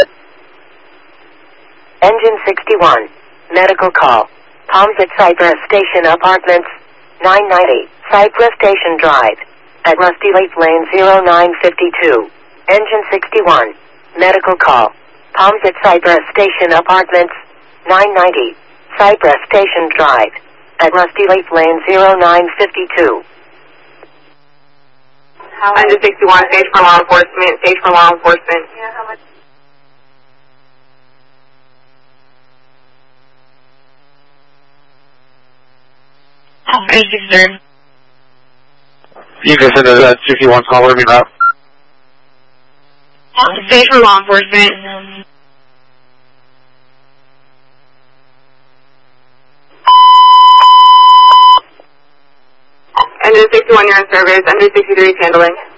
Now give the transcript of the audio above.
Engine 61. Medical call. Palms at Cypress Station Apartments, 990, Cypress Station Drive, at Rusty Lake Lane 0952. Engine 61. Medical call. Palms at Cypress Station Apartments, 990, Cypress Station Drive, at Rusty Lake Lane 0952. Engine 61, stage for law enforcement, stage for law enforcement. Yeah, how much? Engine 63. You can send a 61 call, whatever you have. Stage for law enforcement. Engine 61, you're in service. Engine 63 is handling.